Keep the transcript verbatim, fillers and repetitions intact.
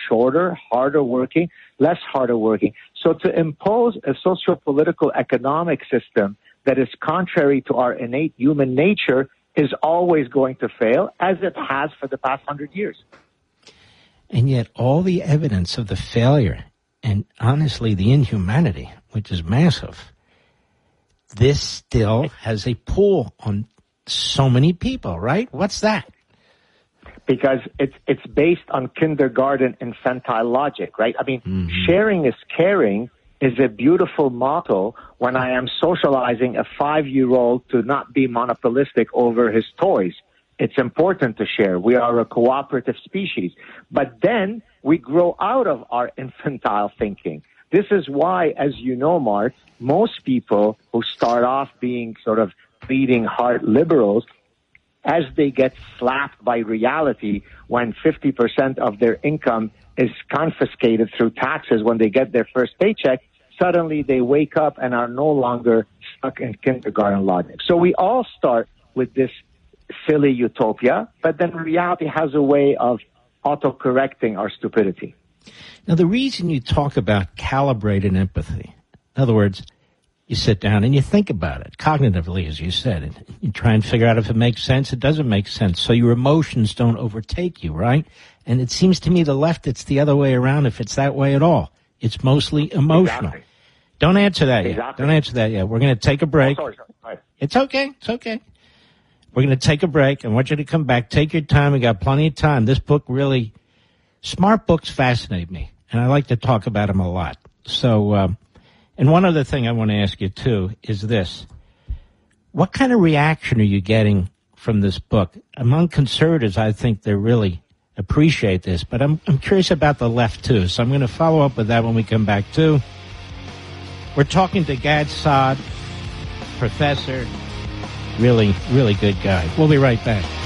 shorter, harder working, less harder working. So to impose a socio-political economic system that is contrary to our innate human nature is always going to fail, as it has for the past hundred years. And yet all the evidence of the failure and, honestly, the inhumanity, which is massive, this still has a pull on so many people, right? What's that? Because it's it's based on kindergarten infantile logic, right? I mean, mm-hmm. sharing is caring is a beautiful motto when I am socializing a five-year-old to not be monopolistic over his toys. It's important to share. We are a cooperative species. But then we grow out of our infantile thinking. This is why, as you know, Mark, most people who start off being sort of bleeding heart liberals, as they get slapped by reality when fifty percent of their income is confiscated through taxes when they get their first paycheck, suddenly they wake up and are no longer stuck in kindergarten logic. So we all start with this silly utopia, but then reality has a way of auto-correcting our stupidity. Now, the reason you talk about calibrated empathy, in other words, you sit down and you think about it cognitively, as you said, and you try and figure out if it makes sense, it doesn't make sense, so your emotions don't overtake you, right? And it seems to me the left, it's the other way around, if it's that way at all. It's mostly emotional. Exactly. Don't answer that exactly. yet. Don't answer that yet. We're going to take a break. Oh, sorry, sorry. Right. It's okay. It's okay. We're going to take a break. I want you to come back. Take your time. We got plenty of time. This book really, smart books fascinate me, and I like to talk about them a lot. So, um, and one other thing I want to ask you, too, is this. What kind of reaction are you getting from this book? Among conservatives, I think they really appreciate this, but I'm, I'm curious about the left, too. So I'm going to follow up with that when we come back, too. We're talking to Gad Saad, professor, really, really good guy. We'll be right back.